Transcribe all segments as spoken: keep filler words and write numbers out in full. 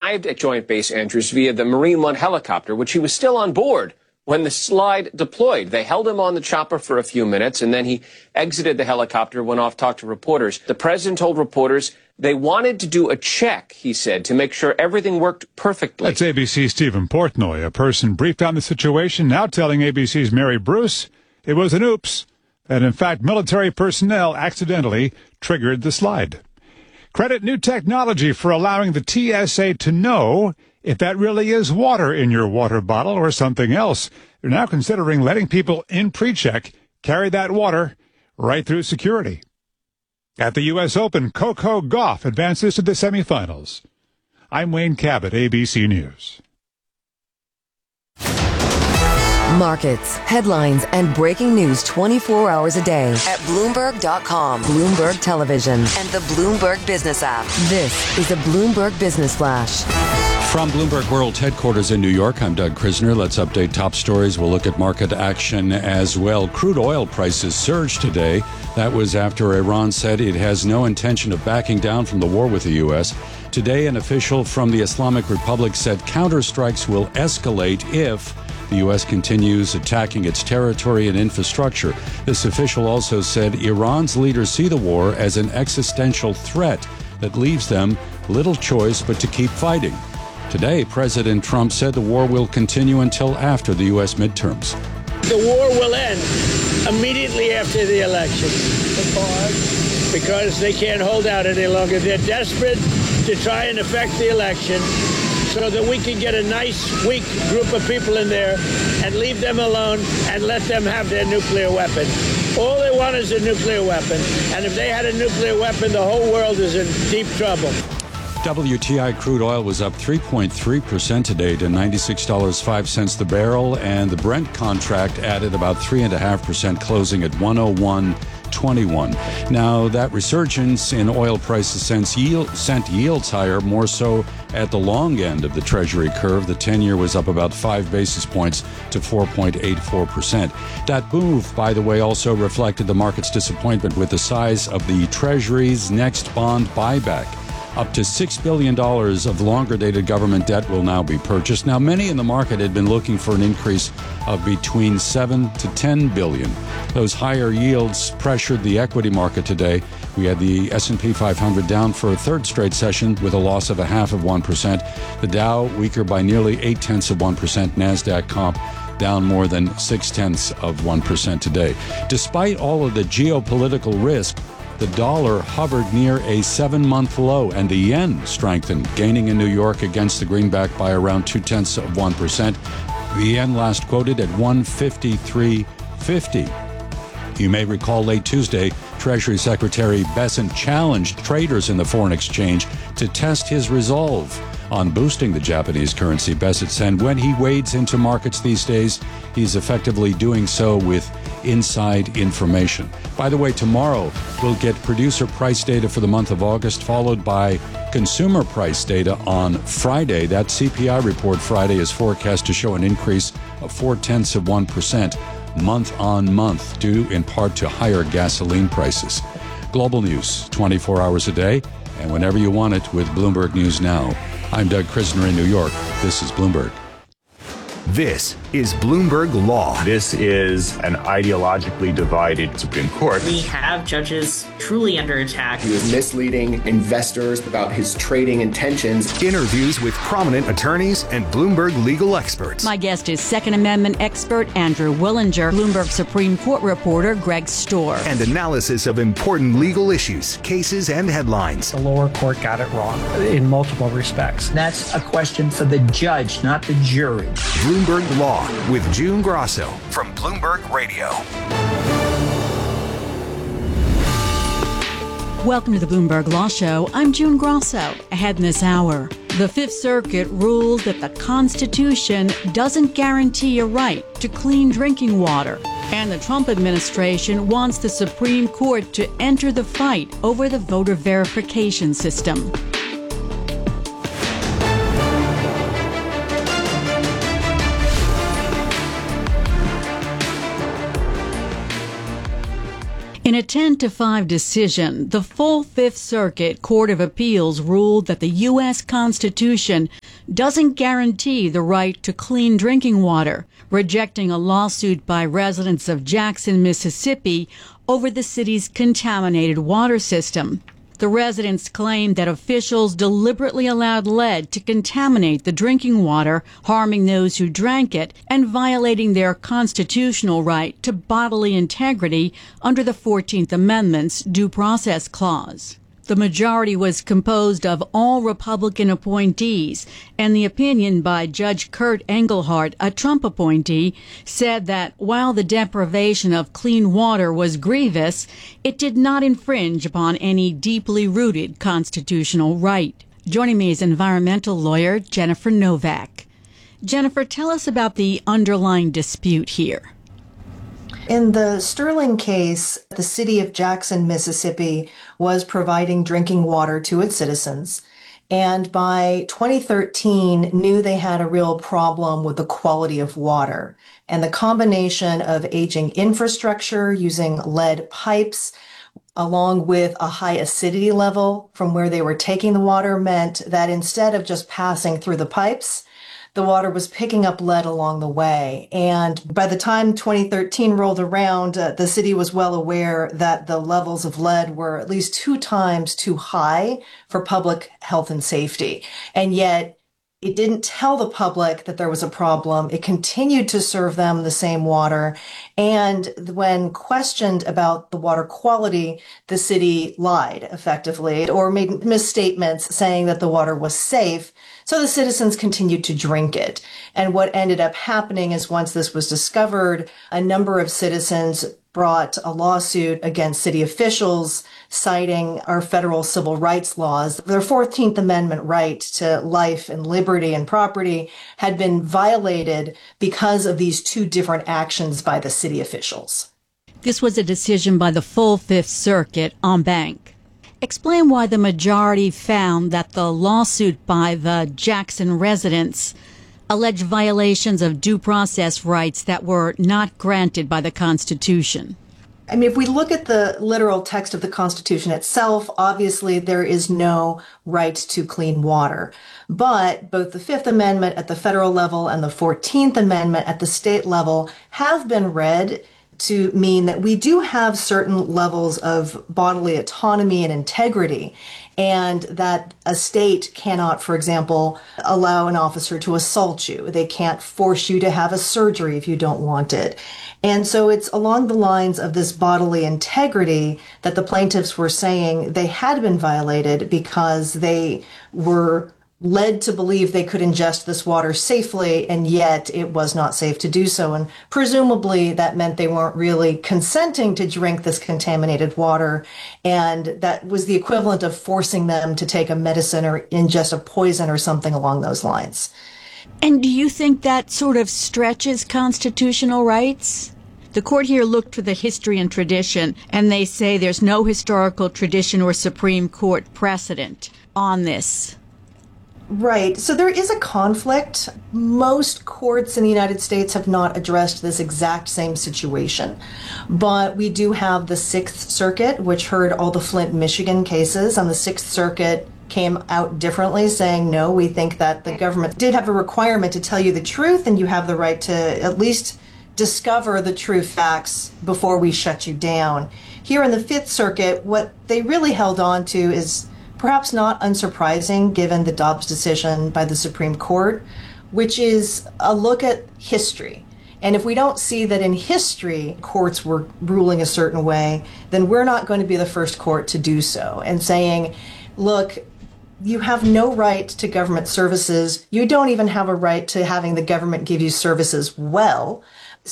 arrived at Joint Base Andrews via the Marine One helicopter, which he was still on board when the slide deployed. They held him on the chopper for a few minutes, and then he exited the helicopter, went off, talked to reporters. The president told reporters they wanted to do a check, he said, to make sure everything worked perfectly. That's A B C's Stephen Portnoy, a person briefed on the situation, now telling A B C's Mary Bruce it was an oops, that in fact military personnel accidentally triggered the slide. Credit new technology for allowing the T S A to know if that really is water in your water bottle or something else. They're now considering letting people in pre-check carry that water right through security. At the U S Open, Coco Gauff advances to the semifinals. I'm Wayne Cabot, A B C News. Markets, headlines, and breaking news twenty-four hours a day at Bloomberg dot com, Bloomberg Television, and the Bloomberg Business app. This is a Bloomberg Business Flash. From Bloomberg World Headquarters in New York, I'm Doug Krisner. Let's update top stories. We'll look at market action as well. Crude oil prices surged today. That was after Iran said it has no intention of backing down from the war with the U S. Today, an official from the Islamic Republic said counterstrikes will escalate if the U S continues attacking its territory and infrastructure. This official also said Iran's leaders see the war as an existential threat that leaves them little choice but to keep fighting. Today, President Trump said the war will continue until after the U S midterms. The war will end immediately after the election. Because? Because they can't hold out any longer. They're desperate to try and affect the election so that we can get a nice, weak group of people in there and leave them alone and let them have their nuclear weapon. All they want is a nuclear weapon. And if they had a nuclear weapon, the whole world is in deep trouble. W T I crude oil was up three point three percent today to ninety-six dollars and five cents the barrel, and the Brent contract added about three point five percent, closing at one oh one twenty-one. Now, that resurgence in oil prices sent, yield, sent yields higher, more so at the long end of the Treasury curve. The ten-year was up about five basis points to four point eight four percent. That move, by the way, also reflected the market's disappointment with the size of the Treasury's next bond buyback. Up to six billion dollars of longer-dated government debt will now be purchased. Now, many in the market had been looking for an increase of between seven to ten billion dollars. Those higher yields pressured the equity market today. We had the S and P five hundred down for a third straight session with a loss of a half of one percent. The Dow weaker by nearly eight-tenths of one percent. NASDAQ comp down more than six-tenths of one percent today. Despite all of the geopolitical risk, the dollar hovered near a seven-month low, and the yen strengthened, gaining in New York against the greenback by around two-tenths of one percent. The yen last quoted at one fifty-three fifty. You may recall late Tuesday, Treasury Secretary Bessent challenged traders in the foreign exchange to test his resolve on boosting the Japanese currency. Bessent said when he wades into markets these days, he's effectively doing so with inside information. By the way, tomorrow we'll get producer price data for the month of August, followed by consumer price data on Friday. That C P I report Friday is forecast to show an increase of four-tenths of one percent month on month, due in part to higher gasoline prices. Global news, twenty-four hours a day, and whenever you want it with Bloomberg News Now. I'm Doug Krisner in New York. This is Bloomberg. This is Bloomberg Law. This is an ideologically divided Supreme Court. We have judges truly under attack. He was misleading investors about his trading intentions. Interviews with prominent attorneys and Bloomberg legal experts. My guest is Second Amendment expert Andrew Willinger, Bloomberg Supreme Court reporter Greg Stohr. And analysis of important legal issues, cases, and headlines. The lower court got it wrong in multiple respects. That's a question for the judge, not the jury. Bloomberg Law with June Grosso from Bloomberg Radio. Welcome to the Bloomberg Law Show. I'm June Grosso. Ahead in this hour, the Fifth Circuit ruled that the Constitution doesn't guarantee a right to clean drinking water. And the Trump administration wants the Supreme Court to enter the fight over the voter verification system. In a ten to five decision, the full Fifth Circuit Court of Appeals ruled that the U S Constitution doesn't guarantee the right to clean drinking water, rejecting a lawsuit by residents of Jackson, Mississippi, over the city's contaminated water system. The residents claim that officials deliberately allowed lead to contaminate the drinking water, harming those who drank it and violating their constitutional right to bodily integrity under the fourteenth Amendment's Due Process Clause. The majority was composed of all Republican appointees, and the opinion by Judge Kurt Engelhardt, a Trump appointee, said that while the deprivation of clean water was grievous, it did not infringe upon any deeply rooted constitutional right. Joining me is environmental lawyer Jennifer Novak. Jennifer, tell us about the underlying dispute here. In the Sterling case, the city of Jackson, Mississippi was providing drinking water to its citizens, and by twenty thirteen knew they had a real problem with the quality of water. And the combination of aging infrastructure, using lead pipes, along with a high acidity level from where they were taking the water, meant that instead of just passing through the pipes, the water was picking up lead along the way. And by the time twenty thirteen rolled around, uh, the city was well aware that the levels of lead were at least two times too high for public health and safety. And yet it didn't tell the public that there was a problem. It continued to serve them the same water. And when questioned about the water quality, the city lied effectively or made misstatements saying that the water was safe. So the citizens continued to drink it. And what ended up happening is once this was discovered, a number of citizens brought a lawsuit against city officials citing our federal civil rights laws. Their fourteenth Amendment right to life and liberty and property had been violated because of these two different actions by the city officials. This was a decision by the full Fifth Circuit en banc. Explain why the majority found that the lawsuit by the Jackson residents alleged violations of due process rights that were not granted by the Constitution. I mean, if we look at the literal text of the Constitution itself, obviously there is no right to clean water. But both the Fifth Amendment at the federal level and the fourteenth Amendment at the state level have been read to mean that we do have certain levels of bodily autonomy and integrity, and that a state cannot, for example, allow an officer to assault you. They can't force you to have a surgery if you don't want it. And so it's along the lines of this bodily integrity that the plaintiffs were saying they had been violated because they were led to believe they could ingest this water safely, and yet it was not safe to do so. And presumably that meant they weren't really consenting to drink this contaminated water, and that was the equivalent of forcing them to take a medicine or ingest a poison or something along those lines. And do you think that sort of stretches constitutional rights? The court here looked to the history and tradition, and they say there's no historical tradition or Supreme Court precedent on this. Right. So there is a conflict. Most courts in the United States have not addressed this exact same situation. But we do have the Sixth Circuit, which heard all the Flint, Michigan cases, and the Sixth Circuit came out differently, saying, no, we think that the government did have a requirement to tell you the truth, and you have the right to at least discover the true facts before we shut you down. Here in the Fifth Circuit, what they really held on to is perhaps not unsurprising given the Dobbs decision by the Supreme Court, which is a look at history. And if we don't see that in history courts were ruling a certain way, then we're not going to be the first court to do so. And saying, look, you have no right to government services. You don't even have a right to having the government give you services well.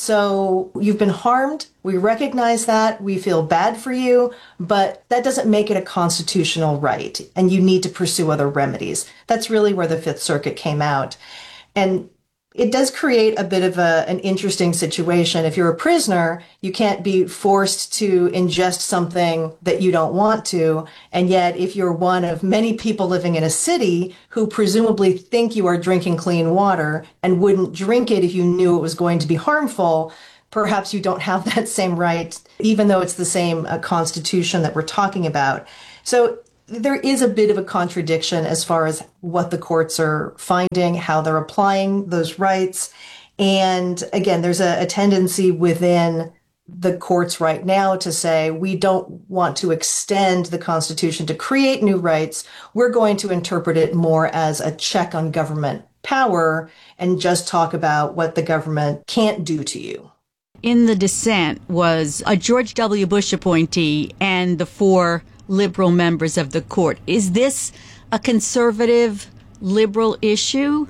So you've been harmed. We recognize that. We feel bad for you, but that doesn't make it a constitutional right, and you need to pursue other remedies. That's really where the Fifth Circuit came out. And it does create a bit of a, an interesting situation. If you're a prisoner, you can't be forced to ingest something that you don't want to. And yet, if you're one of many people living in a city who presumably think you are drinking clean water and wouldn't drink it if you knew it was going to be harmful, perhaps you don't have that same right, even though it's the same uh, constitution that we're talking about. So there is a bit of a contradiction as far as what the courts are finding, how they're applying those rights. And again, there's a, a tendency within the courts right now to say, we don't want to extend the Constitution to create new rights. We're going to interpret it more as a check on government power and just talk about what the government can't do to you. In the dissent was a George W. Bush appointee and the four liberal members of the court. Is this a conservative liberal issue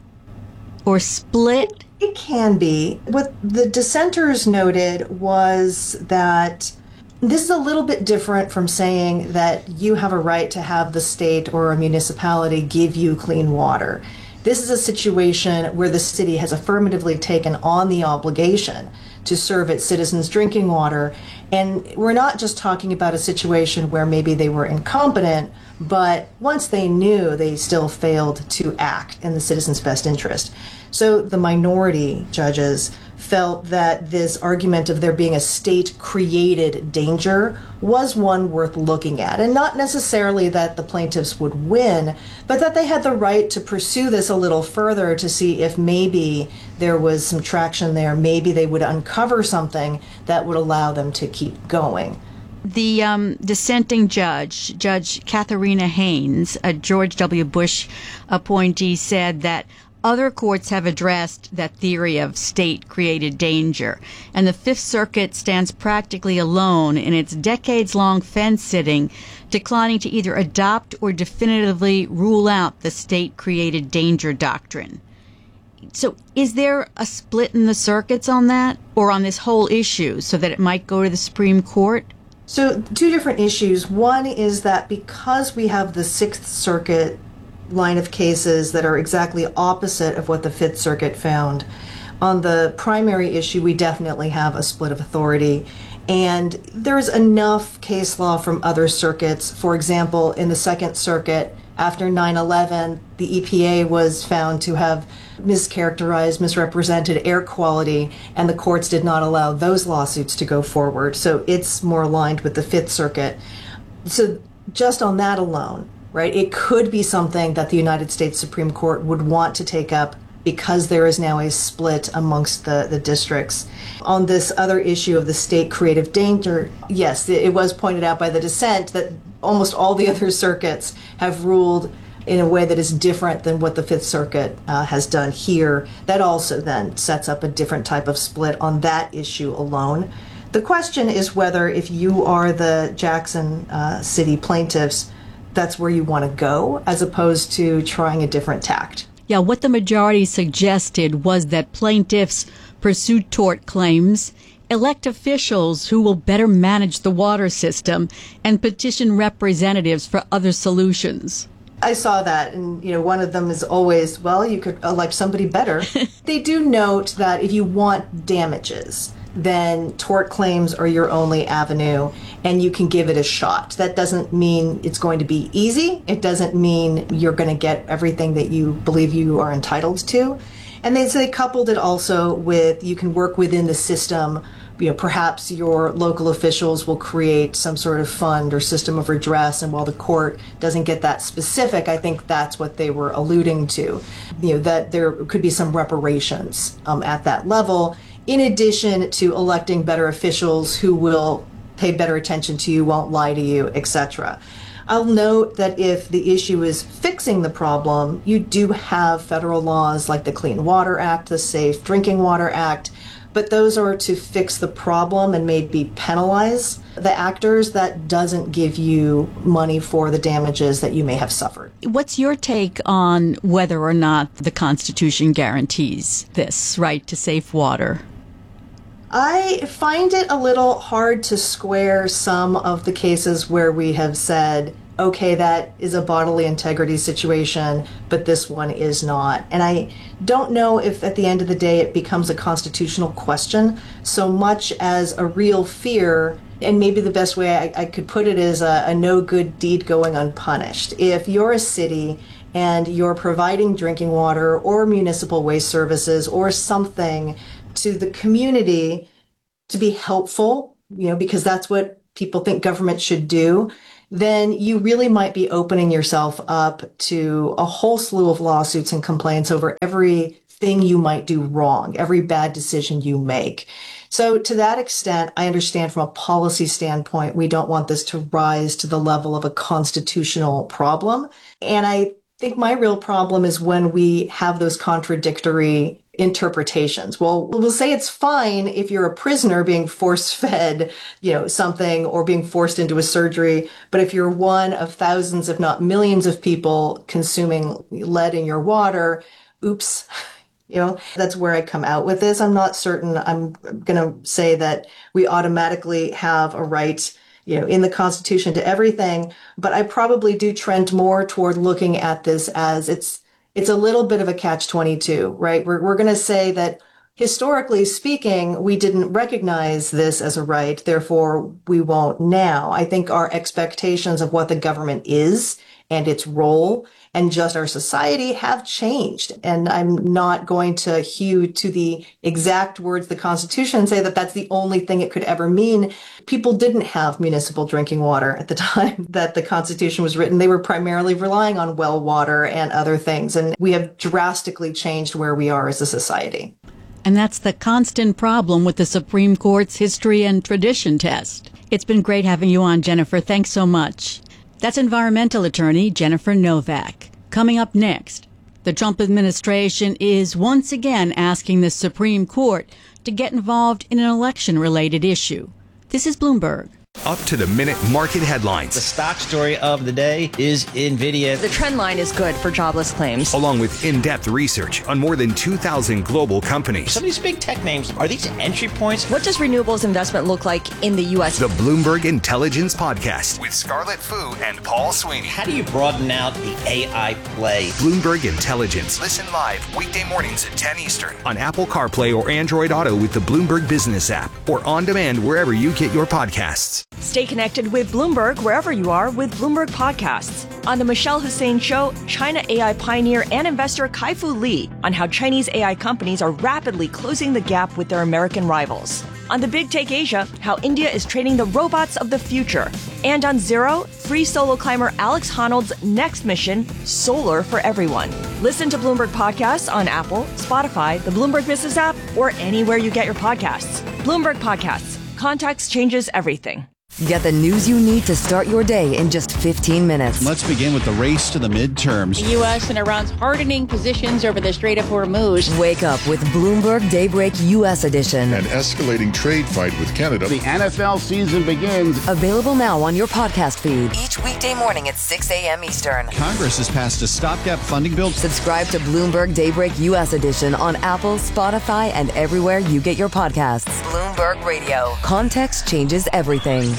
or split? It can be. What the dissenters noted was that this is a little bit different from saying that you have a right to have the state or a municipality give you clean water. This is a situation where the city has affirmatively taken on the obligation to serve its citizens drinking water. And we're not just talking about a situation where maybe they were incompetent, but once they knew, they still failed to act in the citizens' best interest. So the minority judges felt that this argument of there being a state-created danger was one worth looking at, and not necessarily that the plaintiffs would win, but that they had the right to pursue this a little further to see if maybe there was some traction there, maybe they would uncover something that would allow them to keep going. The um, dissenting judge, Judge Katharina Haynes, a George W. Bush appointee, said that other courts have addressed that theory of state-created danger, and the Fifth Circuit stands practically alone in its decades-long fence-sitting, declining to either adopt or definitively rule out the state-created danger doctrine. So is there a split in the circuits on that, or on this whole issue, so that it might go to the Supreme Court? So two different issues. One is that because we have the Sixth Circuit line of cases that are exactly opposite of what the Fifth Circuit found, on the primary issue, we definitely have a split of authority. And there's enough case law from other circuits. For example, in the Second Circuit, after nine eleven, the E P A was found to have mischaracterized, misrepresented air quality, and the courts did not allow those lawsuits to go forward. So it's more aligned with the Fifth Circuit. So just on that alone, right, it could be something that the United States Supreme Court would want to take up because there is now a split amongst the, the districts. On this other issue of the state creative danger, yes, it was pointed out by the dissent that almost all the other circuits have ruled in a way that is different than what the Fifth Circuit uh, has done here. That also then sets up a different type of split on that issue alone. The question is whether, if you are the Jackson uh, City plaintiffs, that's where you want to go, as opposed to trying a different tact. Yeah, what the majority suggested was that plaintiffs pursue tort claims, elect officials who will better manage the water system, and petition representatives for other solutions. I saw that, and you know, one of them is always, well, you could elect somebody better. They do note that if you want damages, then tort claims are your only avenue, and you can give it a shot. That doesn't mean it's going to be easy. It doesn't mean you're going to get everything that you believe you are entitled to. And they say coupled it also with, you can work within the system. You know, perhaps your local officials will create some sort of fund or system of redress, and while the court doesn't get that specific, I think that's what they were alluding to. You know, that there could be some reparations um, at that level, in addition to electing better officials who will pay better attention to you, won't lie to you, et cetera. I'll note that if the issue is fixing the problem, you do have federal laws like the Clean Water Act, the Safe Drinking Water Act, but those are to fix the problem and maybe penalize the actors. That doesn't give you money for the damages that you may have suffered. What's your take on whether or not the Constitution guarantees this right to safe water? I find it a little hard to square some of the cases where we have said, okay, that is a bodily integrity situation, but this one is not. And I don't know if at the end of the day it becomes a constitutional question so much as a real fear. And maybe the best way I, I could put it is a, a no good deed going unpunished. If you're a city and you're providing drinking water or municipal waste services or something to the community to be helpful, you know, because that's what people think government should do, then you really might be opening yourself up to a whole slew of lawsuits and complaints over everything you might do wrong, every bad decision you make. So to that extent, I understand from a policy standpoint, we don't want this to rise to the level of a constitutional problem. And I think my real problem is when we have those contradictory interpretations. Well, we'll say it's fine if you're a prisoner being force-fed, you know, something or being forced into a surgery. But if you're one of thousands, if not millions of people consuming lead in your water, oops. You know, that's where I come out with this. I'm not certain I'm going to say that we automatically have a right, you know, in the Constitution to everything, but I probably do trend more toward looking at this as it's it's a little bit of a catch twenty-two, right? We're we're going to say that historically speaking, we didn't recognize this as a right, therefore we won't now. I think our expectations of what the government is and its role and just our society have changed. And I'm not going to hew to the exact words of the Constitution and say that that's the only thing it could ever mean. People didn't have municipal drinking water at the time that the Constitution was written. They were primarily relying on well water and other things. And we have drastically changed where we are as a society. And that's the constant problem with the Supreme Court's history and tradition test. It's been great having you on, Jennifer. Thanks so much. That's environmental attorney Jennifer Novak. Coming up next, the Trump administration is once again asking the Supreme Court to get involved in an election-related issue. This is Bloomberg. Up to the minute market headlines. The stock story of the day is NVIDIA. The trend line is good for jobless claims. Along with in-depth research on more than two thousand global companies. Some of these big tech names, are these entry points? What does renewables investment look like in the U S? The Bloomberg Intelligence Podcast with Scarlett Fu and Paul Sweeney. How do you broaden out the A I play? Bloomberg Intelligence. Listen live weekday mornings at ten Eastern on Apple CarPlay or Android Auto with the Bloomberg Business app or on demand wherever you get your podcasts. Stay connected with Bloomberg wherever you are with Bloomberg Podcasts. On the Michelle Hussein Show, China A I pioneer and investor Kai-Fu Lee on how Chinese A I companies are rapidly closing the gap with their American rivals. On the Big Take Asia, how India is training the robots of the future. And on Zero, free solo climber Alex Honnold's next mission, Solar for Everyone. Listen to Bloomberg Podcasts on Apple, Spotify, the Bloomberg Business app, or anywhere you get your podcasts. Bloomberg Podcasts. Context changes everything. Get the news you need to start your day in just fifteen minutes. Let's begin with the race to the midterms. The U S and Iran's hardening positions over the Strait of Hormuz. Wake up with Bloomberg Daybreak U S Edition. An escalating trade fight with Canada. The N F L season begins. Available now on your podcast feed. Each weekday morning at six a.m. Eastern. Congress has passed a stopgap funding bill. Subscribe to Bloomberg Daybreak U S Edition on Apple, Spotify, and everywhere you get your podcasts. Bloomberg Radio. Context changes everything.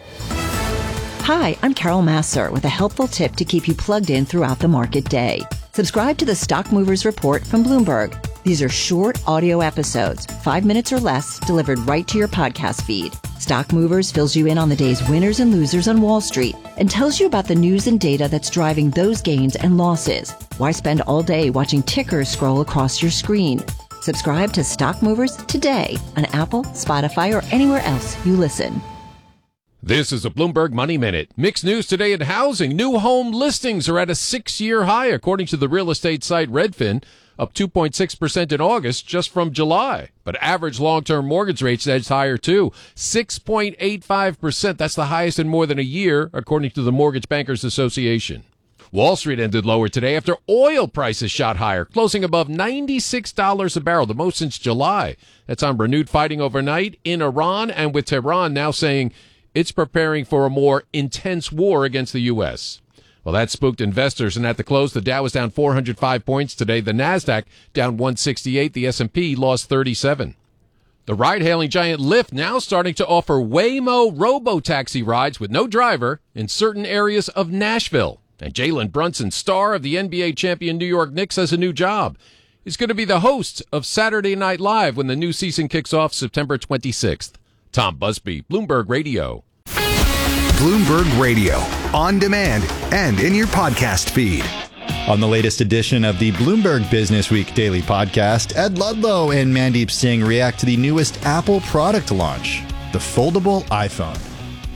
Hi, I'm Carol Masser with a helpful tip to keep you plugged in throughout the market day. Subscribe to the Stock Movers Report from Bloomberg. These are short audio episodes, five minutes or less, delivered right to your podcast feed. Stock Movers fills you in on the day's winners and losers on Wall Street and tells you about the news and data that's driving those gains and losses. Why spend all day watching tickers scroll across your screen? Subscribe to Stock Movers today on Apple, Spotify, or anywhere else you listen. This is a Bloomberg Money Minute. Mixed news today in housing. New home listings are at a six-year high, according to the real estate site Redfin, up two point six percent in August just from July. But average long-term mortgage rates edged higher, too, six point eight five percent. That's the highest in more than a year, according to the Mortgage Bankers Association. Wall Street ended lower today after oil prices shot higher, closing above ninety-six dollars a barrel, the most since July. That's on renewed fighting overnight in Iran and with Tehran now saying it's preparing for a more intense war against the U S. Well, that spooked investors, and at the close, the Dow was down four hundred five points today. The Nasdaq down one sixty-eight. The S and P lost thirty-seven. The ride-hailing giant Lyft now starting to offer Waymo robo-taxi rides with no driver in certain areas of Nashville. And Jalen Brunson, star of the N B A champion New York Knicks, has a new job. He's going to be the host of Saturday Night Live when the new season kicks off September twenty-sixth. Tom Busby, Bloomberg Radio. Bloomberg Radio, on demand and in your podcast feed. On the latest edition of the Bloomberg Business Week Daily Podcast, Ed Ludlow and Mandeep Singh react to the newest Apple product launch, the foldable iPhone.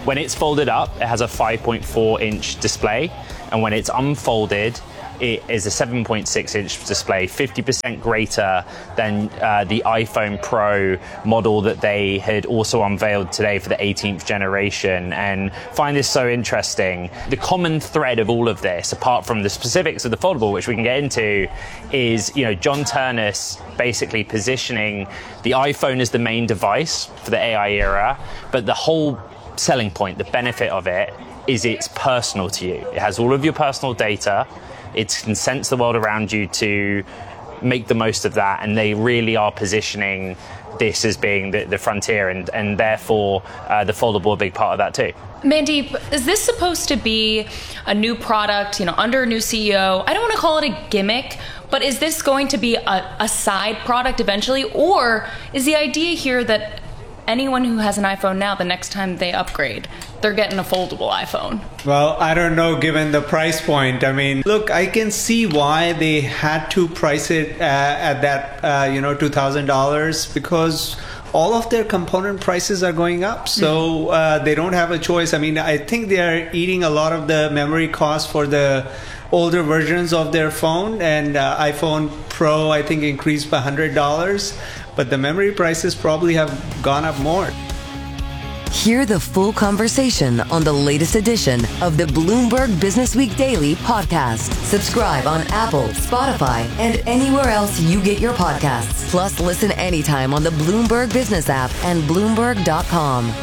When it's folded up, it has a five point four inch display, and when it's unfolded, it is a seven point six inch display, fifty percent greater than uh, the iPhone Pro model that they had also unveiled today for the eighteenth generation. And find this so interesting. The common thread of all of this, apart from the specifics of the foldable, which we can get into, is, you know, John Ternus basically positioning the iPhone as the main device for the A I era, but the whole selling point, the benefit of it, is it's personal to you. It has all of your personal data. It can sense the world around you to make the most of that, and they really are positioning this as being the, the frontier, and, and therefore uh, the foldable a big part of that too. Mandeep, is this supposed to be a new product, you know, under a new C E O? I don't want to call it a gimmick, but is this going to be a, a side product eventually, or is the idea here that anyone who has an iPhone now, the next time they upgrade, they're getting a foldable iPhone? Well, I don't know, given the price point. I mean, look, I can see why they had to price it uh, at that, uh, you know, two thousand dollars, because all of their component prices are going up. So uh, they don't have a choice. I mean, I think they are eating a lot of the memory costs for the older versions of their phone, and uh, iPhone Pro, I think, increased by one hundred dollars. But the memory prices probably have gone up more. Hear the full conversation on the latest edition of the Bloomberg Business Week Daily podcast. Subscribe on Apple, Spotify, and anywhere else you get your podcasts. Plus, listen anytime on the Bloomberg Business app and Bloomberg dot com.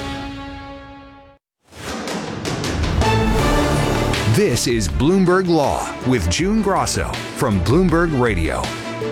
This is Bloomberg Law with June Grosso from Bloomberg Radio.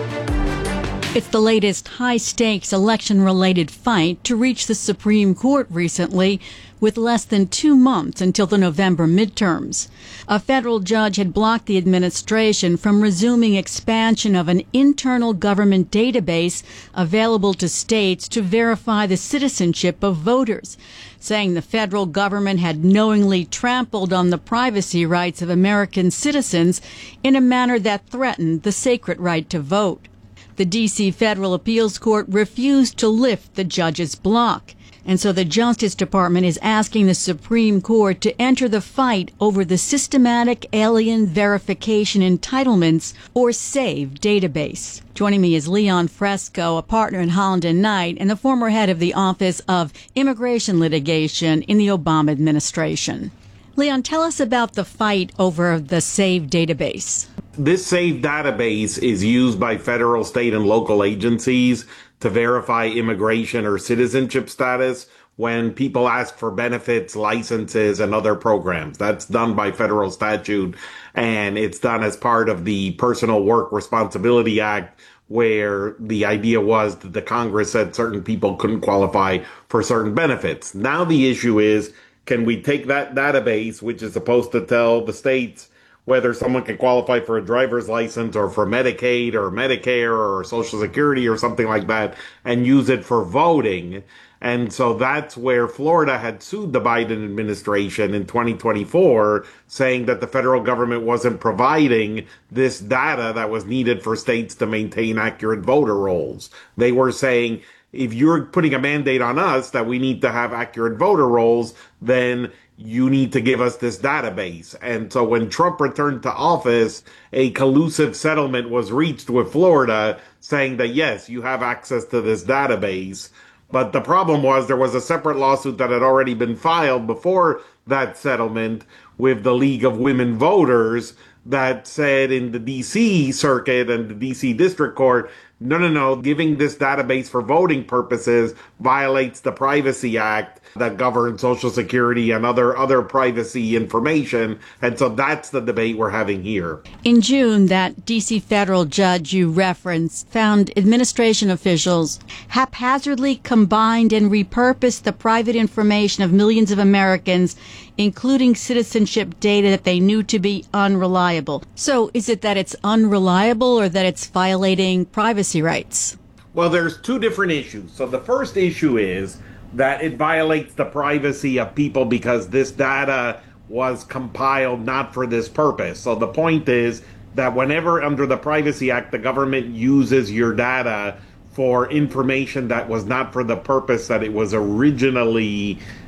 It's the latest high-stakes election-related fight to reach the Supreme Court recently, with less than two months until the November midterms. A federal judge had blocked the administration from resuming expansion of an internal government database available to states to verify the citizenship of voters, saying the federal government had knowingly trampled on the privacy rights of American citizens in a manner that threatened the sacred right to vote. The D C Federal Appeals Court refused to lift the judge's block, and so the Justice Department is asking the Supreme Court to enter the fight over the Systematic Alien Verification Entitlements, or SAVE, database. Joining me is Leon Fresco, a partner in Holland and Knight, and the former head of the Office of Immigration Litigation in the Obama administration. Leon, tell us about the fight over the SAVE database. This SAVE database is used by federal, state, and local agencies to verify immigration or citizenship status when people ask for benefits, licenses, and other programs. That's done by federal statute, and it's done as part of the Personal Work Responsibility Act, where the idea was that the Congress said certain people couldn't qualify for certain benefits. Now the issue is, can we take that database, which is supposed to tell the states whether someone can qualify for a driver's license or for Medicaid or Medicare or Social Security or something like that, and use it for voting? And so that's where Florida had sued the Biden administration in twenty twenty-four, saying that the federal government wasn't providing this data that was needed for states to maintain accurate voter rolls. They were saying, if you're putting a mandate on us that we need to have accurate voter rolls, then you need to give us this database. And so when Trump returned to office, a collusive settlement was reached with Florida saying that, yes, you have access to this database. But the problem was there was a separate lawsuit that had already been filed before that settlement with the League of Women Voters that said in the D C circuit and the D C District Court, no, no, no, giving this database for voting purposes violates the Privacy Act that governs Social Security and other, other privacy information. And so that's the debate we're having here. In June, that D C federal judge you referenced found administration officials haphazardly combined and repurposed the private information of millions of Americans, including citizenship data that they knew to be unreliable. So is it that it's unreliable or that it's violating privacy rights? Well, there's two different issues. So the first issue is that it violates the privacy of people because this data was compiled not for this purpose. So the point is that whenever under the Privacy Act, the government uses your data for information that was not for the purpose that it was originally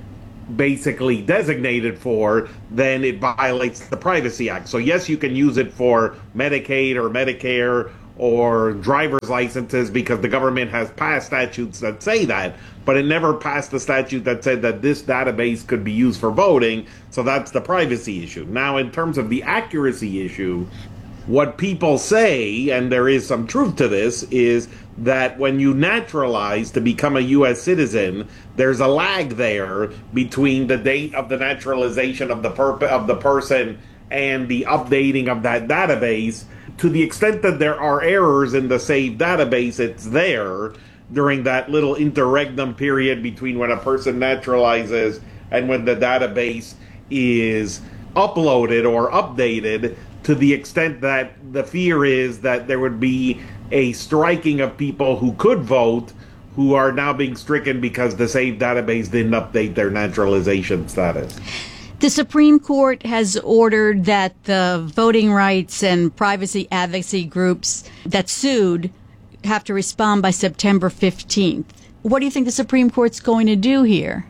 basically designated for, then it violates the Privacy Act. So yes, you can use it for Medicaid or Medicare or driver's licenses because the government has passed statutes that say that, but it never passed a statute that said that this database could be used for voting. So that's the privacy issue. Now, in terms of the accuracy issue, what people say, and there is some truth to this, is that when you naturalize to become a U S citizen, there's a lag there between the date of the naturalization of the per- of the person and the updating of that database. To the extent that there are errors in the saved database, it's there during that little interregnum period between when a person naturalizes and when the database is uploaded or updated, to the extent that the fear is that there would be a striking of people who could vote who are now being stricken because the saved database didn't update their naturalization status. The Supreme Court has ordered that the voting rights and privacy advocacy groups that sued have to respond by September fifteenth. What do you think the Supreme Court's going to do here?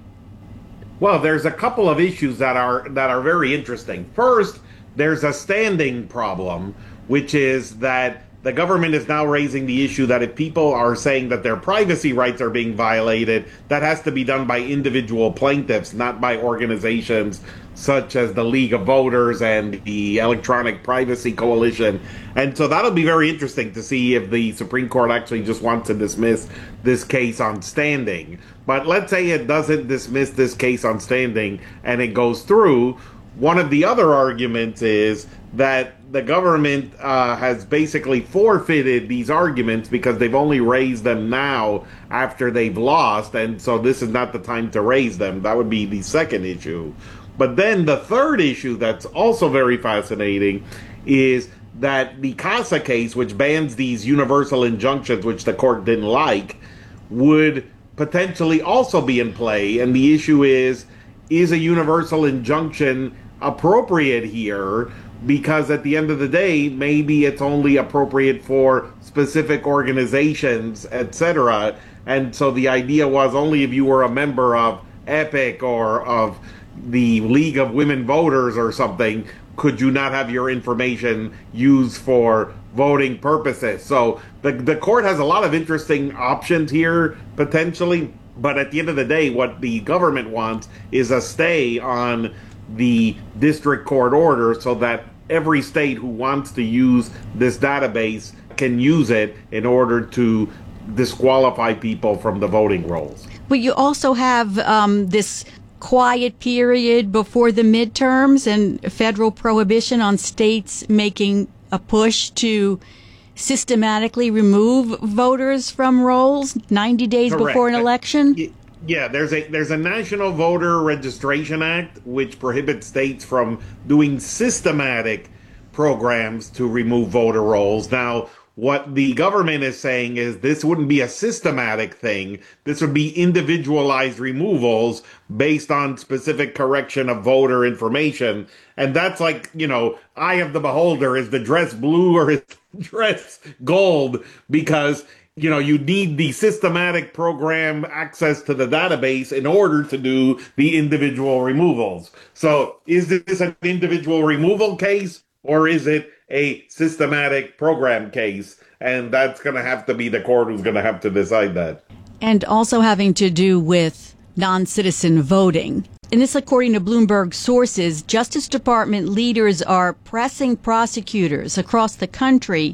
Well, there's a couple of issues that are that are very interesting. First, there's a standing problem, which is that the government is now raising the issue that if people are saying that their privacy rights are being violated, that has to be done by individual plaintiffs, not by organizations such as the League of Voters and the Electronic Privacy Coalition. And so that'll be very interesting to see if the Supreme Court actually just wants to dismiss this case on standing. But let's say it doesn't dismiss this case on standing and it goes through. One of the other arguments is that the government uh, has basically forfeited these arguments because they've only raised them now after they've lost, and so this is not the time to raise them. That would be the second issue. But then the third issue that's also very fascinating is that the CASA case, which bans these universal injunctions, which the court didn't like, would potentially also be in play. And the issue is, is a universal injunction appropriate here? Because at the end of the day, maybe it's only appropriate for specific organizations, et cetera. And so the idea was only if you were a member of EPIC or of the League of Women Voters or something, could you not have your information used for voting purposes. So the, the court has a lot of interesting options here, potentially. But at the end of the day, what the government wants is a stay on the district court order so that every state who wants to use this database can use it in order to disqualify people from the voting rolls. But you also have um, this quiet period before the midterms and federal prohibition on states making a push to systematically remove voters from rolls ninety days Correct. Before an election? Yeah, there's a there's a National Voter Registration Act which prohibits states from doing systematic programs to remove voter rolls. Now, what the government is saying is this wouldn't be a systematic thing. This would be individualized removals based on specific correction of voter information. And that's like, you know, eye of the beholder. Is the dress blue or is the dress gold? Because, you know, you need the systematic program access to the database in order to do the individual removals. So is this an individual removal case or is it a systematic program case? And that's going to have to be the court who's going to have to decide that. And also having to do with non-citizen voting. And this, according to Bloomberg sources, Justice Department leaders are pressing prosecutors across the country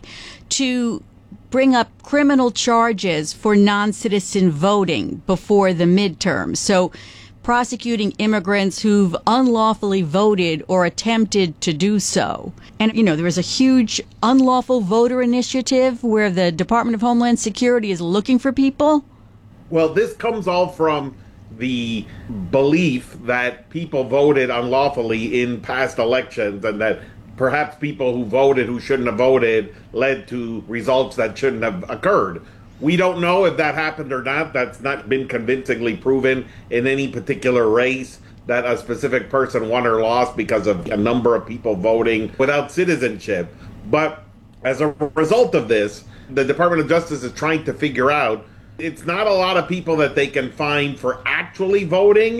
to bring up criminal charges for non-citizen voting before the midterms. So prosecuting immigrants who've unlawfully voted or attempted to do so. And, you know, there was a huge unlawful voter initiative where the Department of Homeland Security is looking for people. Well, this comes all from the belief that people voted unlawfully in past elections and that perhaps people who voted who shouldn't have voted led to results that shouldn't have occurred. We don't know if that happened or not. That's not been convincingly proven in any particular race that a specific person won or lost because of a number of people voting without citizenship. But as a result of this, the Department of Justice is trying to figure out, it's not a lot of people that they can find for actually voting,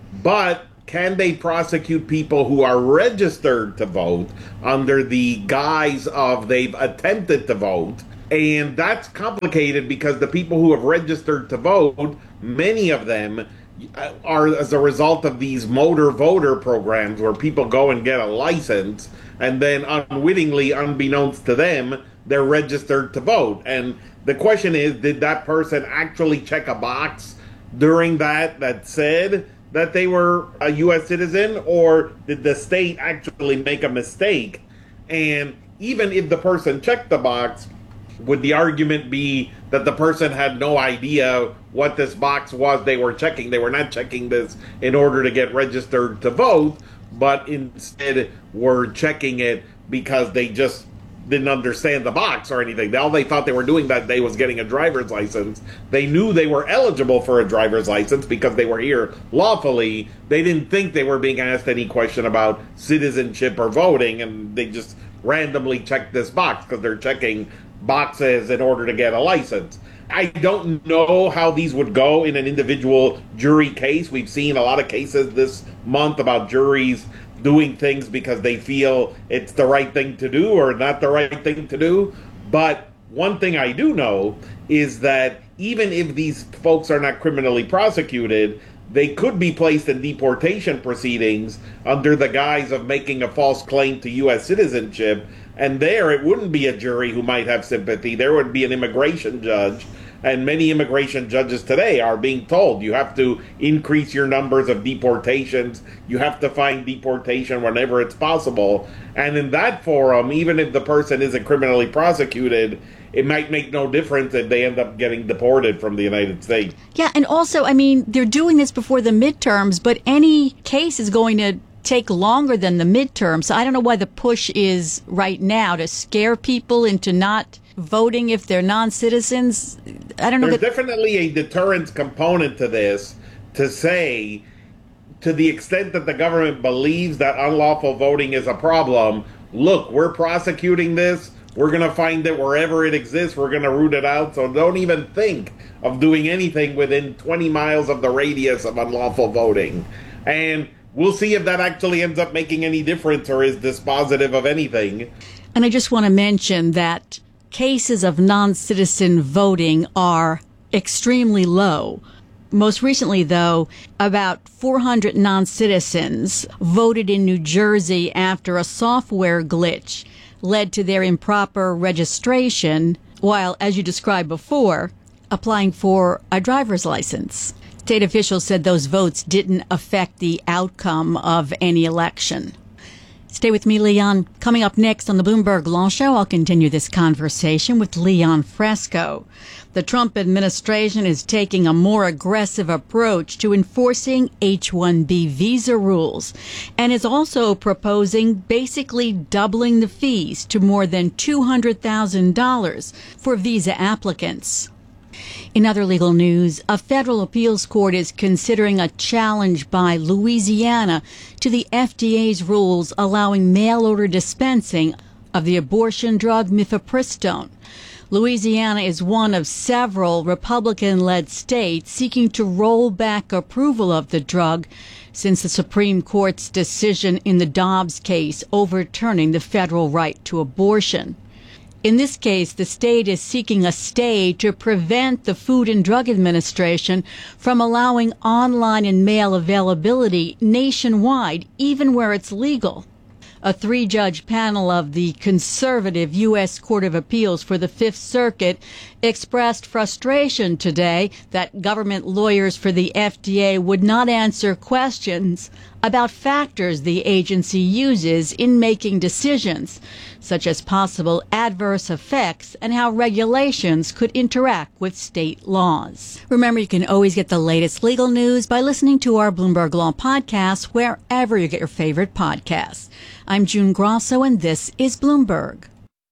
but can they prosecute people who are registered to vote under the guise of they've attempted to vote? And that's complicated because the people who have registered to vote, many of them are as a result of these motor voter programs where people go and get a license and then unwittingly, unbeknownst to them, they're registered to vote. And the question is, did that person actually check a box during that that said that they were a U S citizen, or did the state actually make a mistake? And even if the person checked the box, would the argument be that the person had no idea what this box was they were checking? They were not checking this in order to get registered to vote, but instead were checking it because they just didn't understand the box or anything. All they thought they were doing that day was getting a driver's license. They knew they were eligible for a driver's license because they were here lawfully. They didn't think they were being asked any question about citizenship or voting, and they just randomly checked this box because they're checking boxes in order to get a license. I don't know how these would go in an individual jury case. We've seen a lot of cases this month about juries doing things because they feel it's the right thing to do or not the right thing to do. But one thing I do know is that even if these folks are not criminally prosecuted, they could be placed in deportation proceedings under the guise of making a false claim to U S citizenship. And there, it wouldn't be a jury who might have sympathy. There would be an immigration judge. And many immigration judges today are being told you have to increase your numbers of deportations. You have to find deportation whenever it's possible. And in that forum, even if the person isn't criminally prosecuted, it might make no difference if they end up getting deported from the United States. Yeah, and also, I mean, they're doing this before the midterms, but any case is going to take longer than the midterms. So I don't know why the push is right now to scare people into not voting if they're non-citizens. I don't know. There's that- definitely a deterrence component to this, to say, to the extent that the government believes that unlawful voting is a problem, look, we're prosecuting this. We're going to find it wherever it exists. We're going to root it out. So don't even think of doing anything within twenty miles of the radius of unlawful voting. And we'll see if that actually ends up making any difference or is dispositive of anything. And I just want to mention that cases of non-citizen voting are extremely low. Most recently, though, about four hundred non-citizens voted in New Jersey after a software glitch led to their improper registration, while, as you described before, applying for a driver's license. State officials said those votes didn't affect the outcome of any election. Stay with me, Leon. Coming up next on the Bloomberg Law Show, I'll continue this conversation with Leon Fresco. The Trump administration is taking a more aggressive approach to enforcing H one B visa rules and is also proposing basically doubling the fees to more than two hundred thousand dollars for visa applicants. In other legal news, a federal appeals court is considering a challenge by Louisiana to the F D A's rules allowing mail-order dispensing of the abortion drug mifepristone. Louisiana is one of several Republican-led states seeking to roll back approval of the drug since the Supreme Court's decision in the Dobbs case overturning the federal right to abortion. In this case, the state is seeking a stay to prevent the Food and Drug Administration from allowing online and mail availability nationwide, even where it's legal. A three-judge panel of the conservative U S Court of Appeals for the Fifth Circuit expressed frustration today that government lawyers for the F D A would not answer questions about factors the agency uses in making decisions, such as possible adverse effects and how regulations could interact with state laws. Remember, you can always get the latest legal news by listening to our Bloomberg Law podcast wherever you get your favorite podcasts. I'm June Grosso, and this is Bloomberg.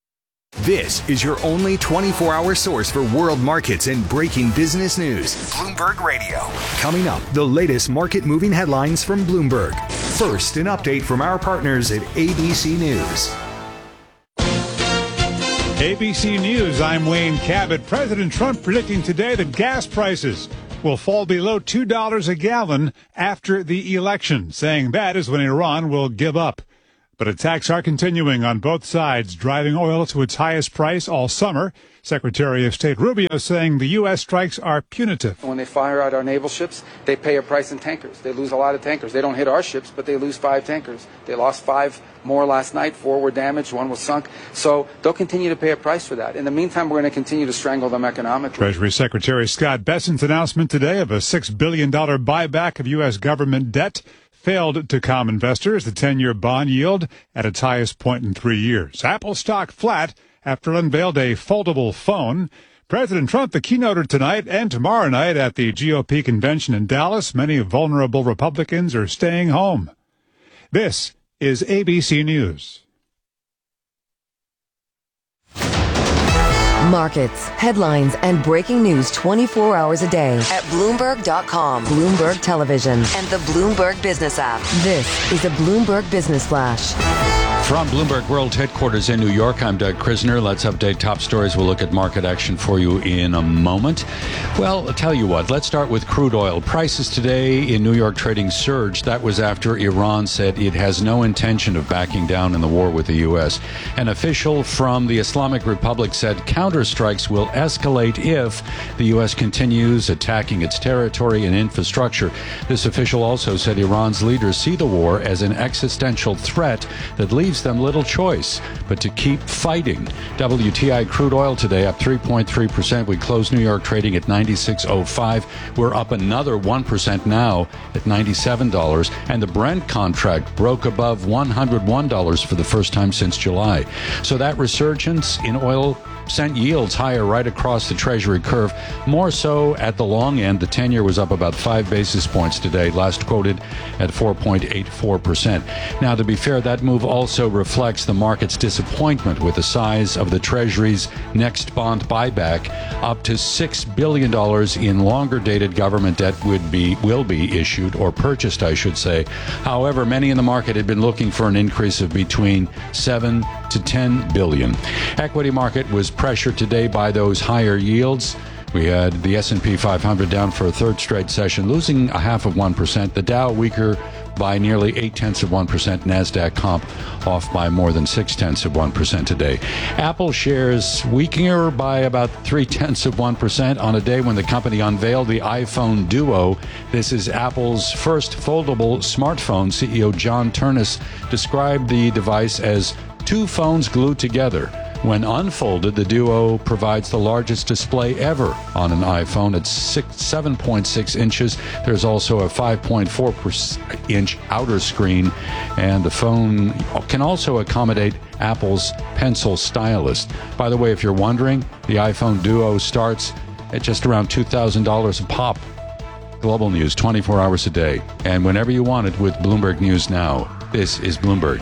This is your only twenty-four hour source for world markets and breaking business news. Bloomberg Radio. Coming up, the latest market moving headlines from Bloomberg. First, an update from our partners at A B C News. A B C News, I'm Wayne Cabot. President Trump predicting today that gas prices will fall below two dollars a gallon after the election, saying that is when Iran will give up. But attacks are continuing on both sides, driving oil to its highest price all summer. Secretary of State Rubio saying the U S strikes are punitive. When they fire at our naval ships, they pay a price in tankers. They lose a lot of tankers. They don't hit our ships, but they lose five tankers. They lost five more last night. Four were damaged. One was sunk. So they'll continue to pay a price for that. In the meantime, we're going to continue to strangle them economically. Treasury Secretary Scott Bessent's announcement today of a six billion dollars buyback of U S government debt failed to calm investors. The ten-year bond yield at its highest point in three years. Apple stock flat after it unveiled a foldable phone. President Trump, the keynoter tonight and tomorrow night at the G O P convention in Dallas. Many vulnerable Republicans are staying home. This is A B C News. Markets, headlines, and breaking news twenty-four hours a day at Bloomberg dot com, Bloomberg Television, and the Bloomberg Business app. This is a Bloomberg Business Flash. From Bloomberg World Headquarters in New York, I'm Doug Krisner. Let's update top stories. We'll look at market action for you in a moment. Well, I'll tell you what, let's start with crude oil. Prices today in New York trading surged. That was after Iran said it has no intention of backing down in the war with the U S. An official from the Islamic Republic said counterstrikes will escalate if the U S continues attacking its territory and infrastructure. This official also said Iran's leaders see the war as an existential threat that leaves them little choice but to keep fighting. W T I crude oil today up three point three percent. We closed New York trading at ninety-six oh five. We're up another one percent now at ninety-seven dollars. And the Brent contract broke above one hundred one dollars for the first time since July. So that resurgence in oil sent yields higher right across the Treasury curve, more so at the long end. The ten-year was up about five basis points today, last quoted at four point eight four percent. Now, to be fair, that move also reflects the market's disappointment with the size of the Treasury's next bond buyback. Up to six billion dollars in longer-dated government debt would be will be issued, or purchased, I should say. However, many in the market had been looking for an increase of between seven to ten billion dollars. Equity market was pressured today by those higher yields. We had the S and P five hundred down for a third straight session, losing a half of one percent. The Dow weaker by nearly eight tenths of one percent. NASDAQ comp off by more than six tenths of one percent today. Apple shares weaker by about three tenths of one percent on a day when the company unveiled the iPhone Duo. This is Apple's first foldable smartphone. C E O John Ternus described the device as two phones glued together. When unfolded, the Duo provides the largest display ever on an iPhone at six, seven point six inches. There's also a five point four inch outer screen, and the phone can also accommodate Apple's Pencil stylus. By the way, if you're wondering, the iPhone Duo starts at just around two thousand dollars a pop. Global news twenty-four hours a day, and whenever you want it with Bloomberg News Now. This is Bloomberg.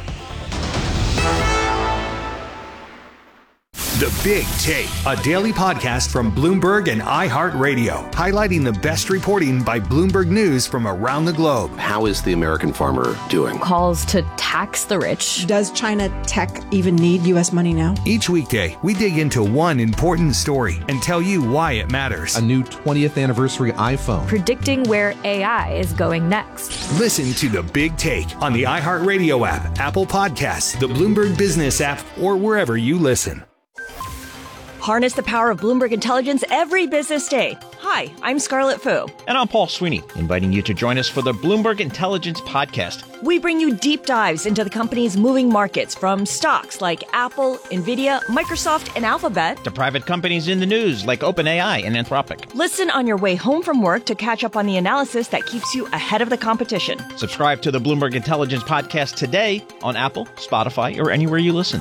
The Big Take, a daily podcast from Bloomberg and iHeartRadio, highlighting the best reporting by Bloomberg News from around the globe. How is the American farmer doing? Calls to tax the rich. Does China tech even need U S money now? Each weekday, we dig into one important story and tell you why it matters. A new twentieth anniversary iPhone. Predicting where A I is going next. Listen to The Big Take on the iHeartRadio app, Apple Podcasts, the Bloomberg Business app, or wherever you listen. Harness the power of Bloomberg Intelligence every business day. Hi, I'm Scarlett Fu. And I'm Paul Sweeney, inviting you to join us for the Bloomberg Intelligence Podcast. We bring you deep dives into the company's moving markets, from stocks like Apple, Nvidia, Microsoft, and Alphabet, to private companies in the news like OpenAI and Anthropic. Listen on your way home from work to catch up on the analysis that keeps you ahead of the competition. Subscribe to the Bloomberg Intelligence Podcast today on Apple, Spotify, or anywhere you listen.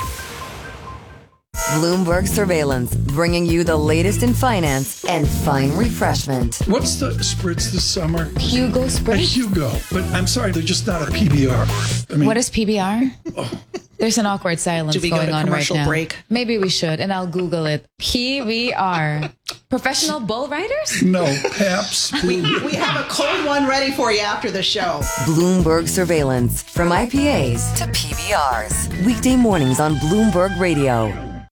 Bloomberg Surveillance, bringing you the latest in finance and fine refreshment. What's the spritz this summer? Hugo Spritz. A Hugo, but I'm sorry, they're just not a P B R. I mean, what is P B R? Oh. There's an awkward silence going go on right now. Break? Maybe we should, and I'll Google it. P B R. Professional bull riders? No, Paps. we, we have a cold one ready for you after the show. Bloomberg Surveillance, from I P As to P B Rs. Weekday mornings on Bloomberg Radio.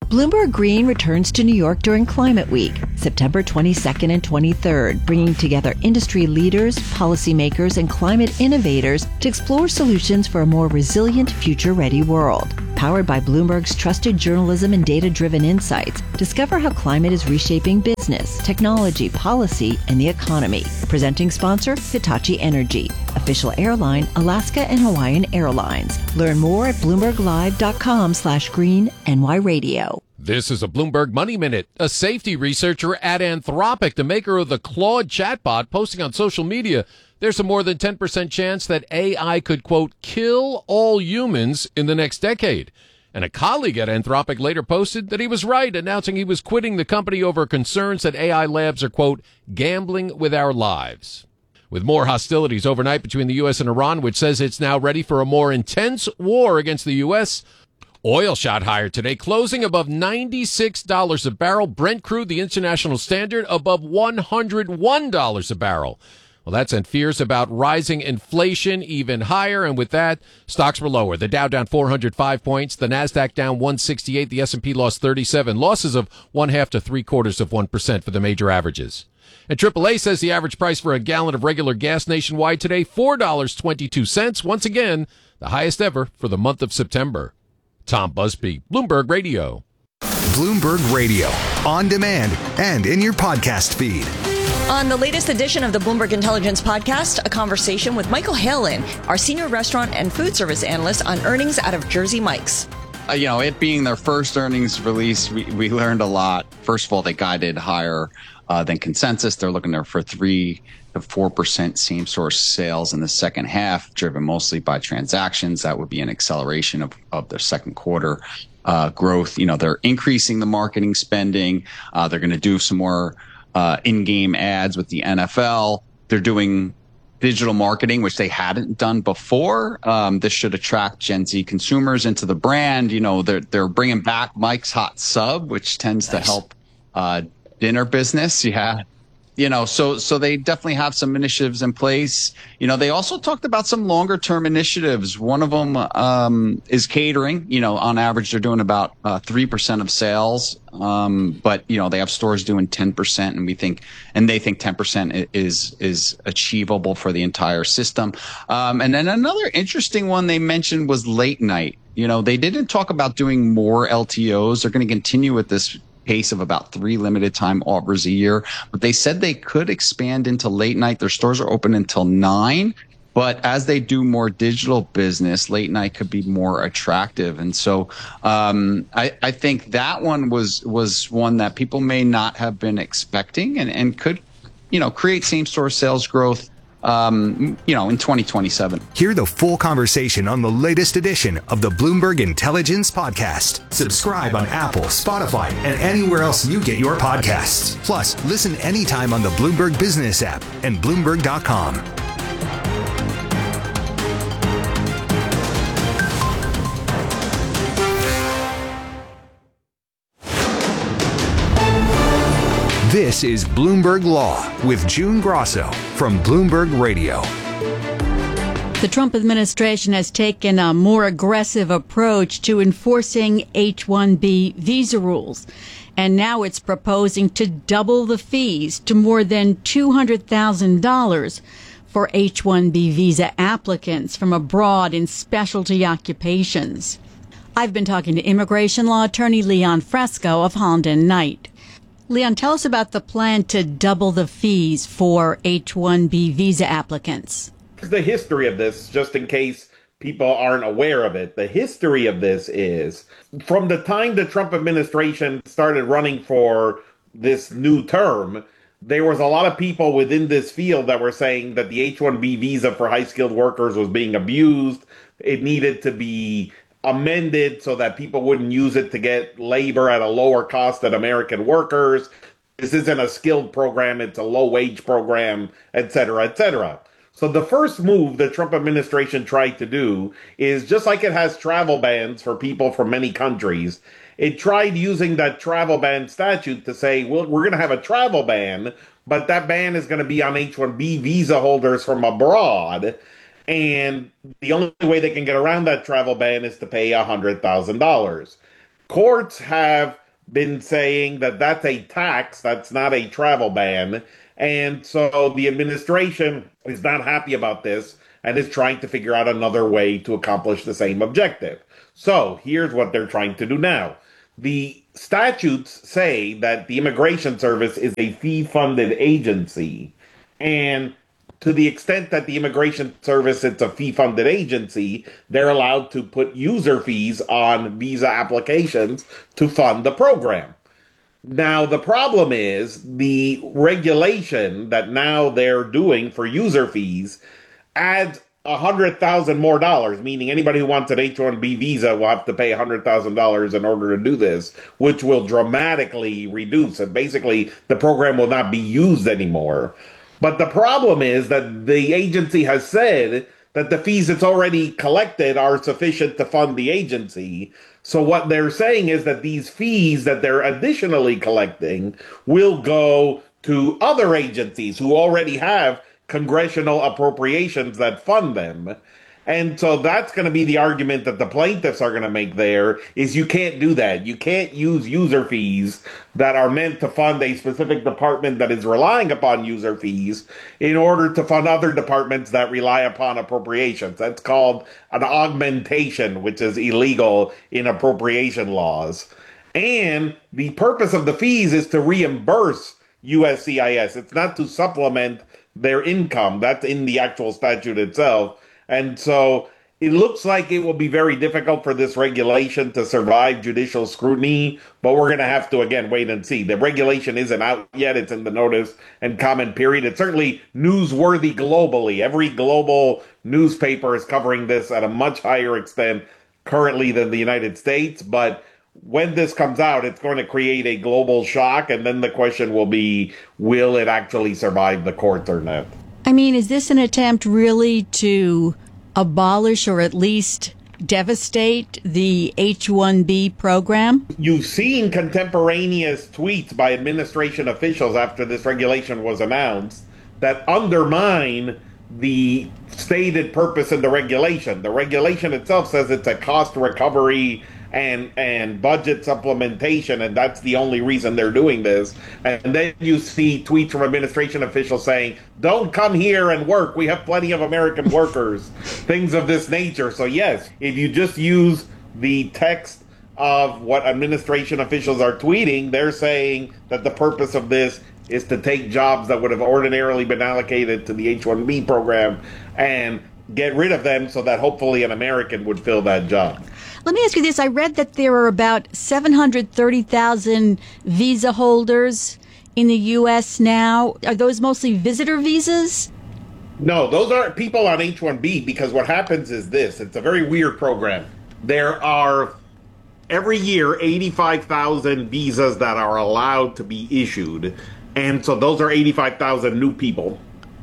Bloomberg Green returns to New York during Climate Week, September twenty-second and twenty-third, bringing together industry leaders, policymakers, and climate innovators to explore solutions for a more resilient, future-ready world. Powered by Bloomberg's trusted journalism and data-driven insights, discover how climate is reshaping business, technology, policy, and the economy. Presenting sponsor, Hitachi Energy. Official airline, Alaska and Hawaiian Airlines. Learn more at bloomberglive.com slash green NY radio. This is a Bloomberg Money Minute. A safety researcher at Anthropic, the maker of the Claude chatbot, posting on social media, there's a more than ten percent chance that A I could, quote, kill all humans in the next decade. And a colleague at Anthropic later posted that he was right, announcing he was quitting the company over concerns that A I labs are, quote, gambling with our lives. With more hostilities overnight between the U S and Iran, which says it's now ready for a more intense war against the U S, oil shot higher today, closing above ninety-six dollars a barrel. Brent crude, the international standard, above one hundred one dollars a barrel. Well, that sent fears about rising inflation even higher, and with that, stocks were lower. The Dow down four hundred five points, the Nasdaq down one sixty-eight, the S and P lost thirty-seven, losses of one half to three quarters of one percent for the major averages. And triple A says the average price for a gallon of regular gas nationwide today, four dollars and twenty-two cents. Once again, the highest ever for the month of September. Tom Busby, Bloomberg Radio. Bloomberg Radio, on demand and in your podcast feed. On the latest edition of the Bloomberg Intelligence Podcast, a conversation with Michael Halen, our senior restaurant and food service analyst, on earnings out of Jersey Mike's. Uh, you know, it being their first earnings release, we, we learned a lot. First of all, they guided higher uh, than consensus. They're looking there for three to four percent same-store sales in the second half, driven mostly by transactions. That would be an acceleration of, of their second quarter uh, growth. You know, they're increasing the marketing spending. Uh, they're going to do some more uh, in-game ads with the N F L. They're doing digital marketing, which they hadn't done before. Um, this should attract Gen Z consumers into the brand. You know, they're they're bringing back Mike's Hot Sub, which tends nice. to help uh, dinner business. Yeah. You know, so so they definitely have some initiatives in place. You know, they also talked about some longer term initiatives. One of them um, is catering. You know, on average, they're doing about uh, three percent of sales. Um, but, you know, they have stores doing ten percent, and we think and they think ten percent is is achievable for the entire system. Um, and then another interesting one they mentioned was late night. You know, they didn't talk about doing more L T Os. They're going to continue with this pace of about three limited time offers a year, but they said they could expand into late night. Their stores are open until nine, but as they do more digital business, late night could be more attractive. And so um, I, I think that one was was one that people may not have been expecting, and, and could, you know, create same store sales growth Um, you know, in twenty twenty-seven. Hear the full conversation on the latest edition of the Bloomberg Intelligence Podcast. Subscribe on Apple, Spotify, and anywhere else you get your podcasts. Plus, listen anytime on the Bloomberg Business app and Bloomberg dot com. This is Bloomberg Law with June Grosso from Bloomberg Radio. The Trump administration has taken a more aggressive approach to enforcing H one B visa rules, and now it's proposing to double the fees to more than two hundred thousand dollars for H one B visa applicants from abroad in specialty occupations. I've been talking to immigration law attorney Leon Fresco of Holland and Knight. Leon, tell us about the plan to double the fees for H one B visa applicants. The history of this, just in case people aren't aware of it, the history of this is from the time the Trump administration started running for this new term, there was a lot of people within this field that were saying that the H one B visa for high-skilled workers was being abused. It needed to be amended so that people wouldn't use it to get labor at a lower cost than American workers. This isn't a skilled program, it's a low-wage program, et cetera, et cetera. So the first move the Trump administration tried to do is, just like it has travel bans for people from many countries, it tried using that travel ban statute to say, well, we're going to have a travel ban, but that ban is going to be on H one B visa holders from abroad. And the only way they can get around that travel ban is to pay one hundred thousand dollars. Courts have been saying that that's a tax, that's not a travel ban. And so the administration is not happy about this and is trying to figure out another way to accomplish the same objective. So here's what they're trying to do now. The statutes say that the Immigration Service is a fee-funded agency. And to the extent that the Immigration Service is a fee-funded agency, they're allowed to put user fees on visa applications to fund the program. Now, the problem is the regulation that now they're doing for user fees adds one hundred thousand dollars more dollars, meaning anybody who wants an H one B visa will have to pay one hundred thousand dollars in order to do this, which will dramatically reduce it. Basically, the program will not be used anymore. But the problem is that the agency has said that the fees it's already collected are sufficient to fund the agency. So what they're saying is that these fees that they're additionally collecting will go to other agencies who already have congressional appropriations that fund them. And so that's going to be the argument that the plaintiffs are going to make there, is you can't do that. You can't use user fees that are meant to fund a specific department that is relying upon user fees in order to fund other departments that rely upon appropriations. That's called an augmentation, which is illegal in appropriation laws. And the purpose of the fees is to reimburse U S C I S. It's not to supplement their income. That's in the actual statute itself. And so it looks like it will be very difficult for this regulation to survive judicial scrutiny, but we're going to have to, again, wait and see. The regulation isn't out yet. It's in the notice and comment period. It's certainly newsworthy globally. Every global newspaper is covering this at a much higher extent currently than the United States. But when this comes out, it's going to create a global shock. And then the question will be, will it actually survive the courts or not? I mean, is this an attempt really to abolish or at least devastate the H one B program? You've seen contemporaneous tweets by administration officials after this regulation was announced that undermine the stated purpose of the regulation. The regulation itself says it's a cost recovery and and budget supplementation, and that's the only reason they're doing this. And then you see tweets from administration officials saying, don't come here and work. We have plenty of American workers, things of this nature. So yes, if you just use the text of what administration officials are tweeting, they're saying that the purpose of this is to take jobs that would have ordinarily been allocated to the H one B program and get rid of them so that hopefully an American would fill that job. Let me ask you this. I read that there are about seven hundred thirty thousand visa holders in the U S now. Are those mostly visitor visas? No, those aren't people on H one B, because what happens is this. It's a very weird program. There are every year eighty-five thousand visas that are allowed to be issued. And so those are eighty-five thousand new people.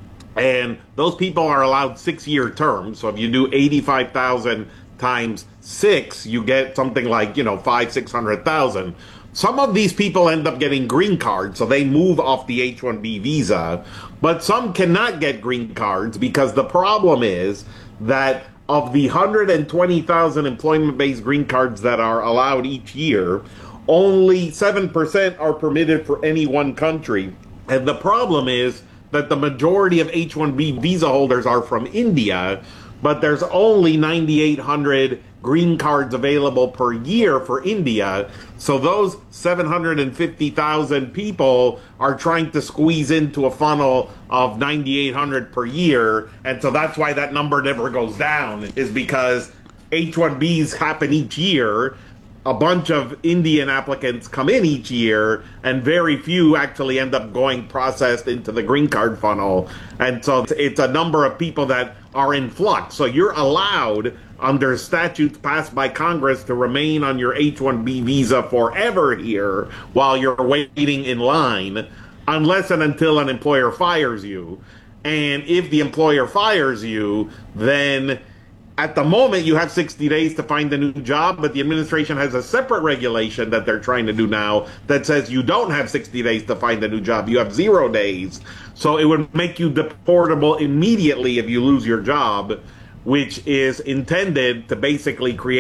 And those people are allowed six-year terms. So if you do eighty-five thousand times six, you get something like, you know, five, six hundred thousand. Some of these people end up getting green cards, so they move off the H one B visa. But some cannot get green cards because the problem is that of the one hundred twenty thousand employment-based green cards that are allowed each year, only seven percent are permitted for any one country. And the problem is that the majority of H one B visa holders are from India, but there's only nine thousand eight hundred green cards available per year for India. So those seven hundred fifty thousand people are trying to squeeze into a funnel of nine thousand eight hundred per year. And so that's why that number never goes down, is because H one Bs happen each year. A bunch of Indian applicants come in each year, and very few actually end up going processed into the green card funnel. And so it's a number of people that are in flux. So you're allowed, under statutes passed by Congress, to remain on your H one B visa forever here while you're waiting in line, unless and until an employer fires you. And if the employer fires you, then at the moment, you have sixty days to find a new job, but the administration has a separate regulation that they're trying to do now that says you don't have sixty days to find a new job. You have zero days. So it would make you deportable immediately if you lose your job, which is intended to basically create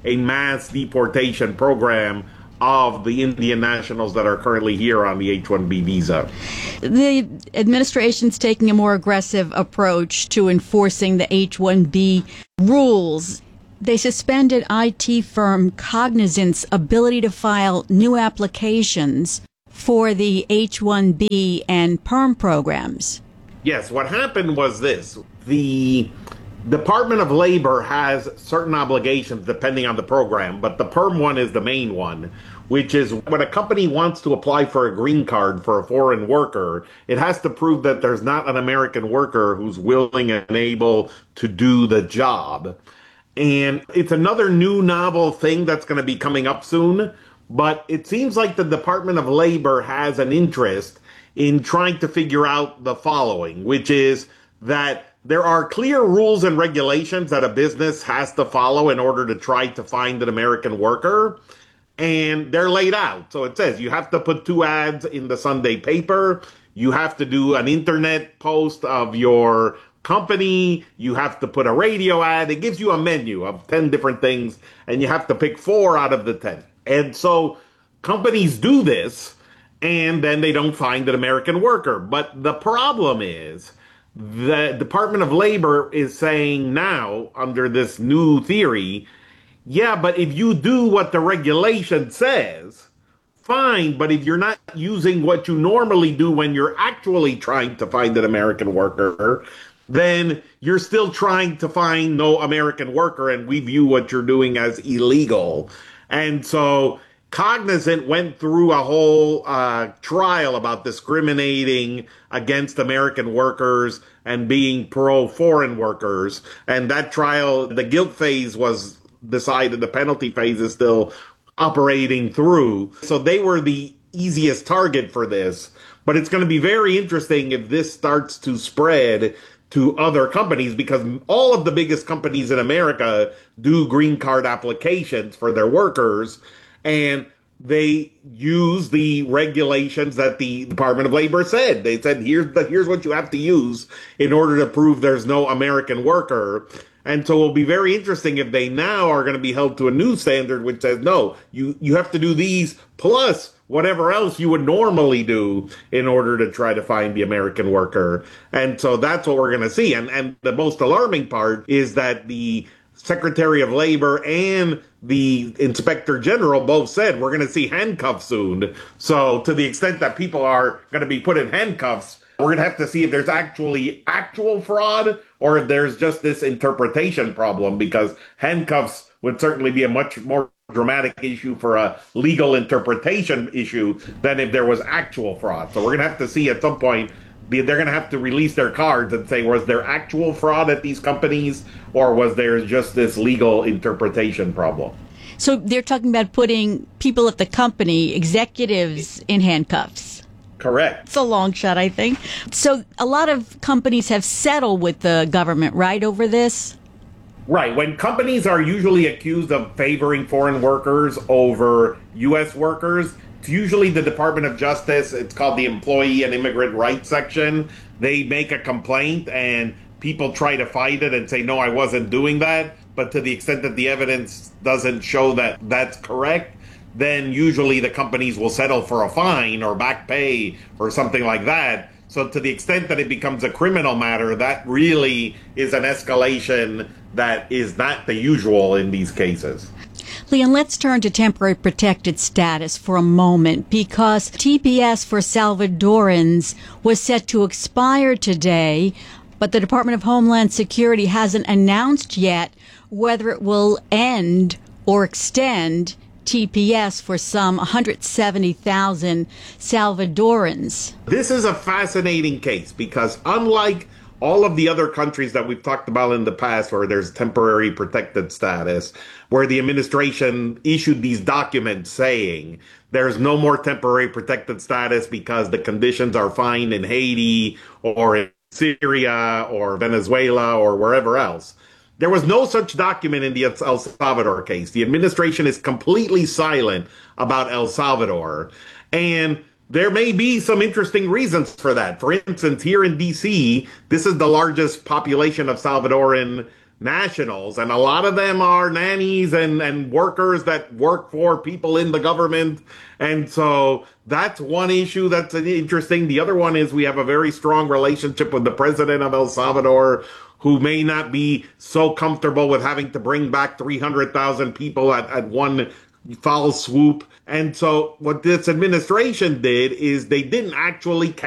a mass deportation program of the Indian nationals that are currently here on the H one B visa. The administration's taking a more aggressive approach to enforcing the H one B rules. They suspended I T firm Cognizant's ability to file new applications for the H one B and PERM programs. Yes, what happened was this. The Department of Labor has certain obligations depending on the program, but the PERM one is the main one, which is when a company wants to apply for a green card for a foreign worker, it has to prove that there's not an American worker who's willing and able to do the job. And it's another new novel thing that's going to be coming up soon, but it seems like the Department of Labor has an interest in trying to figure out the following, which is that there are clear rules and regulations that a business has to follow in order to try to find an American worker, and they're laid out. So it says you have to put two ads in the Sunday paper, you have to do an internet post of your company, you have to put a radio ad. It gives you a menu of ten different things, and you have to pick four out of the ten. And so companies do this, and then they don't find an American worker. But the problem is the Department of Labor is saying now, under this new theory, yeah, but if you do what the regulation says, fine, but if you're not using what you normally do when you're actually trying to find an American worker, then you're still trying to find no American worker, and we view what you're doing as illegal. And so Cognizant went through a whole uh, trial about discriminating against American workers and being pro-foreign workers. And that trial, the guilt phase was decided, the penalty phase is still operating through. So they were the easiest target for this. But it's going to be very interesting if this starts to spread to other companies, because all of the biggest companies in America do green card applications for their workers, and they use the regulations that the Department of Labor said. They said, here's the, here's what you have to use in order to prove there's no American worker. And so it'll be very interesting if they now are going to be held to a new standard, which says, no, you, you have to do these plus whatever else you would normally do in order to try to find the American worker. And so that's what we're going to see. And, and the most alarming part is that the Secretary of Labor and the Inspector General both said we're going to see handcuffs soon. So to the extent that people are going to be put in handcuffs, we're going to have to see if there's actually actual fraud or if there's just this interpretation problem, because handcuffs would certainly be a much more dramatic issue for a legal interpretation issue than if there was actual fraud. So we're going to have to see at some point, they're going to have to release their cards and say, was there actual fraud at these companies, or was there just this legal interpretation problem? So they're talking about putting people at the company, executives, in handcuffs. Correct. It's a long shot, I think. So a lot of companies have settled with the government, right, over this? Right. When companies are usually accused of favoring foreign workers over U S workers, it's usually the Department of Justice. It's called the Employee and Immigrant Rights Section. They make a complaint and people try to fight it and say, no, I wasn't doing that. But to the extent that the evidence doesn't show that that's correct, then usually the companies will settle for a fine or back pay or something like that. So to the extent that it becomes a criminal matter, that really is an escalation that is not the usual in these cases. Leon, let's turn to temporary protected status for a moment, because T P S for Salvadorans was set to expire today, but the Department of Homeland Security hasn't announced yet whether it will end or extend T P S for some one hundred seventy thousand Salvadorans. This is a fascinating case because unlike all of the other countries that we've talked about in the past where there's temporary protected status, where the administration issued these documents saying there's no more temporary protected status because the conditions are fine in Haiti or in Syria or Venezuela or wherever else. There was no such document in the El Salvador case. The administration is completely silent about El Salvador. And there may be some interesting reasons for that. For instance, here in D C, this is the largest population of Salvadoran nationals, and a lot of them are nannies and, and workers that work for people in the government. And so that's one issue that's interesting. The other one is we have a very strong relationship with the president of El Salvador, who may not be so comfortable with having to bring back three hundred thousand people at, at one foul swoop. And so what this administration did is they didn't actually